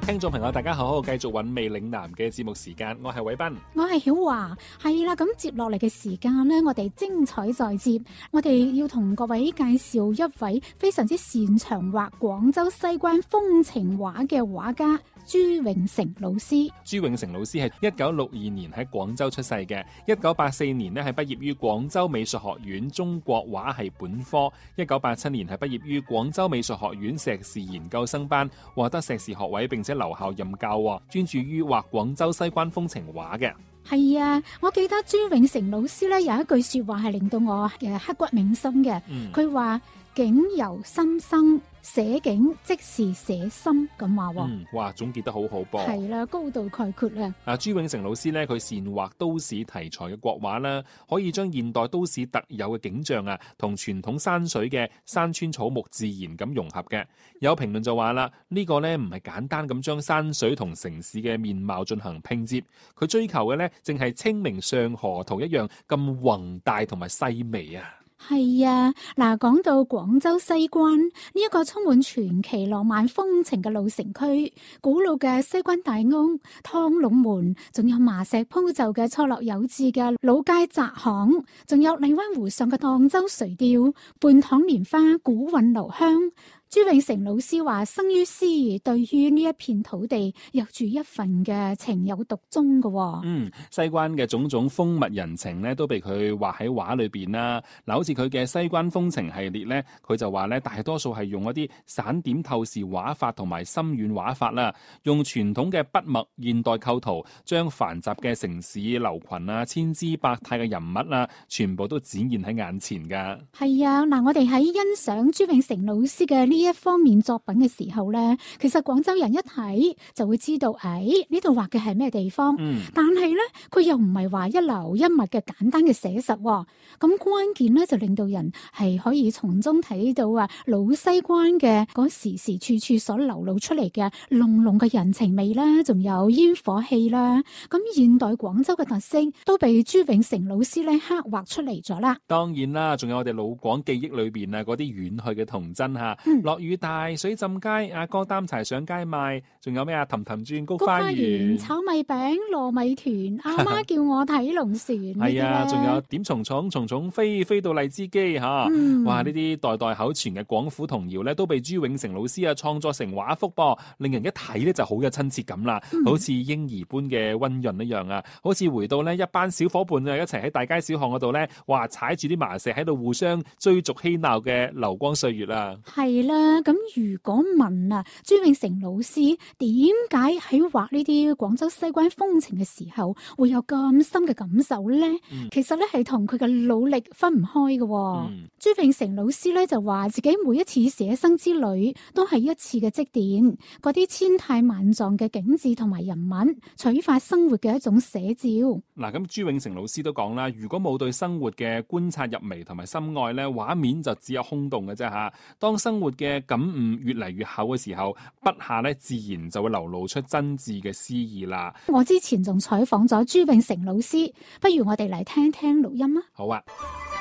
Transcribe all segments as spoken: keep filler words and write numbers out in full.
聽眾朋友大家好，繼續韻味嶺南嘅節目時間，我係偉斌， 我係曉華。係啦，咁接落嚟嘅時間呢，我哋精彩再接，我哋要同各位介紹一位非常之擅長畫廣州西關風情畫嘅畫家朱永成老師。 朱永成老師係一九六二年喺廣州出世嘅，一九八四年呢係畢業於廣州美術學院中國畫系本科，一九八七年係畢業於廣州美術學院碩士研究生班，獲得碩士學位，並且留校任教，專注於畫廣州西關風情畫嘅。 係啊，我記得朱永成老師咧有一句說話係令到我嘅刻骨銘心嘅。佢話、嗯、景由心生，寫景即是寫心咁話。 嗯，哇，總結得好好噃。 係啦，高度概括啦。 啊，朱永成老師咧，佢擅畫都市題材嘅國畫啦，可以將現代都市特有嘅景象啊，同傳統山水嘅山川草木自然咁融合嘅。有評論就話啦，呢個咧唔係簡單咁將山水同城市嘅面貌進行拼接，佢追求嘅咧，正係清明上河圖一樣咁宏大同埋細微啊。 係啊，嗱，講到廣州西關呢一個充滿傳奇浪漫風情嘅老城區，古老嘅西關大屋、湯龍門，仲有麻石鋪就嘅錯落有致嘅老街窄巷，仲有荔灣湖上嘅蕩舟垂釣、半塘蓮花、古韻留香。朱永成老師話，生於斯，對於呢一片土地有住一份嘅情有獨鍾嘅。 嗯，西關嘅種種風物人情咧，都被佢畫喺畫裏邊啦。嗱，好似佢嘅西關風情系列咧，佢就話咧，大多數係用一啲散點透視畫法同埋深遠畫法啦，用傳統嘅筆墨現代構圖，將繁雜嘅城市樓群啊、千姿百態嘅人物啊，全部都展現喺眼前噶。 係啊，嗱，我哋喺欣賞朱永成老師嘅呢呢一方面作品嘅時候咧，其實廣州人一睇就會知道，誒呢度畫嘅係咩地方。嗯、但係咧，佢又唔係話一樓一物嘅簡單嘅寫實。咁關鍵咧就令到人係可以從中睇到啊老西關嘅嗰時時處處所流露出嚟嘅濃濃嘅人情味啦，仲有煙火氣啦。咁現代廣州嘅特色都被朱永成老師咧刻畫出嚟咗啦。 當然啦，仲有我哋老廣記憶裏邊啊嗰啲遠去嘅童真吓。嗯落雨大，水浸街，阿哥擔柴上街賣，仲有咩啊？氹氹轉菊花園， 炒米餅、糯米團，阿媽叫我睇龍船。係啊，仲有點蟲蟲，蟲蟲飛，飛到荔枝基吓。嗯、哇！呢啲代代口傳嘅廣府童謠咧，都被朱永成老師啊創作成畫幅噃，令人一睇咧就好有親切感啦，嗯、好似嬰兒般嘅溫潤一樣啊，好似回到呢一班小伙伴啊一齊喺大街小巷嗰度咧，哇！踩住啲麻石喺度互相追逐嬉鬧嘅流光歲月啊。 係啦。咁如果問啊，朱永成老師點解喺畫呢啲廣州西關風情嘅時候會有咁深嘅感受呢？嗯、其實咧係同佢嘅努力分唔開嘅。嗯、朱永成老師咧就話自己每一次寫生之旅都係一次嘅積澱，嗰啲千態萬狀嘅景致同埋人物，取法生活嘅一種寫照。 嗱，咁朱永成老師都講啦，如果冇對生活嘅觀察入微同埋深愛咧，畫面就只有空洞嘅啫吓。當生活嘅感悟越嚟越厚嘅時候，筆下咧自然就會流露出真摯嘅詩意啦。 我之前仲採訪咗朱永成老師，不如我哋嚟聽聽錄音啊。 好啊。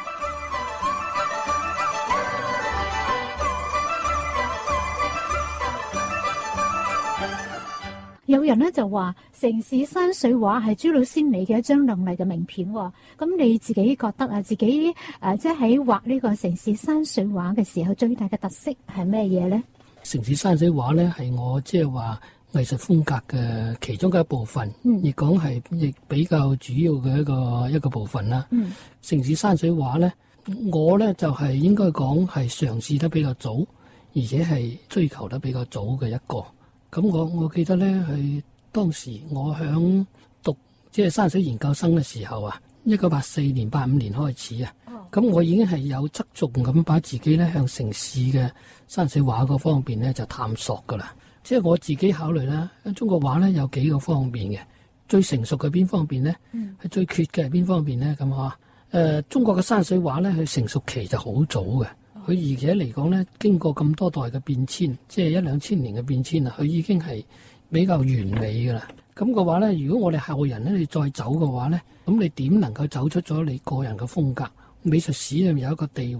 有人咧就話城市山水畫係朱老師你嘅一張亮麗嘅名片。咁你自己覺得啊，自己誒即係喺畫呢個城市山水畫嘅時候，最大嘅特色係咩嘢咧？ 城市山水畫咧係我即係話藝術風格嘅其中嘅一部分，亦講係亦比較主要嘅一個一個部分啦。嗯、城市山水畫咧，我咧就係、是、應該講係嘗試得比較早，而且係追求得比較早嘅一個。咁我我記得咧，係當時我響讀即係山水研究生嘅時候啊，一九八四年、八五年開始啊，咁、哦、我已經係有側重咁把自己咧向城市嘅山水畫嗰方面咧就探索噶啦。即係我自己考慮啦，中國畫咧有幾個方面嘅，最成熟嘅邊方面咧，係、嗯、最缺嘅係邊方面咧？咁啊，誒、呃，中國嘅山水畫咧，佢成熟期就好早嘅。佢而且嚟講咧，經過咁多代嘅變遷，即係一兩千年嘅變遷啊，佢已經係比較完美噶啦。咁嘅話咧，如果我哋後人咧，你再走嘅話咧，咁你點能夠走出咗你個人嘅風格？美術史入面有一個地